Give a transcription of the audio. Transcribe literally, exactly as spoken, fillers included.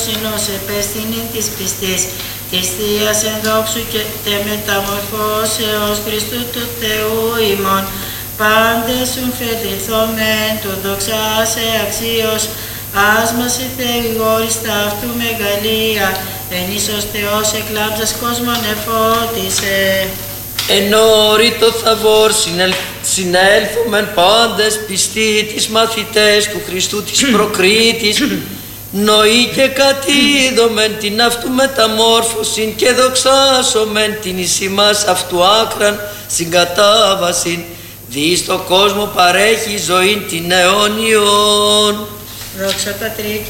Συνός επέστηνην της πιστής, της Θείας ενδόξου και τε μεταμορφώσεως Χριστού του Θεού ημών, πάντες ουν φεδριθόμεν του δοξάσε αξίως, άσμας η Θεηγόριστα αυτού μεγαλεία, εν ίσως Θεός εκλάμψας κόσμον εφώτισε. Εν όρη το θαβόρ συνέλθομεν πάντες πιστοί της μαθητές του Χριστού της προκρίτης, νοή και κατήδομεν την αυτού μεταμόρφωσιν και δοξάσομεν την εις ημάς αυτού άκραν συγκατάβασιν, δι' στο κόσμο παρέχει ζωήν την αιώνιον. Δόξα Πατρί